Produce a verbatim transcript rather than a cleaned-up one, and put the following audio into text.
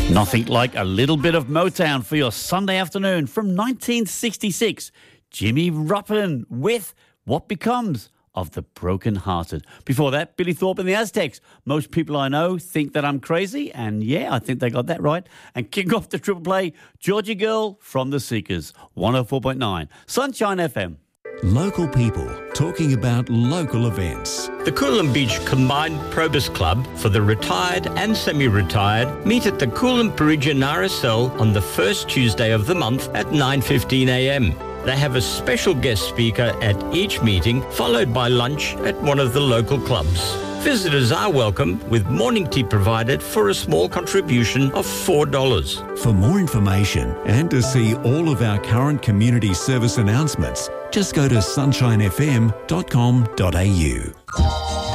Nothing like a little bit of Motown for your Sunday afternoon from nineteen sixty-six. Jimmy Ruppin with What Becomes of the Broken Hearted. Before that, Billy Thorpe and the Aztecs. Most people I know think that I'm crazy, and yeah, I think they got that right. And kick off the triple play, Georgie Girl from the Seekers, one oh four point nine, Sunshine F M. Local people talking about local events. The Coolum Beach Combined Probus Club for the retired and semi-retired meet at the Coolum Parisian R S L on the first Tuesday of the month at nine fifteen a m. They have a special guest speaker at each meeting, followed by lunch at one of the local clubs. Visitors are welcome, with morning tea provided for a small contribution of four dollars. For more information and to see all of our current community service announcements, just go to sunshine f m dot com dot a u.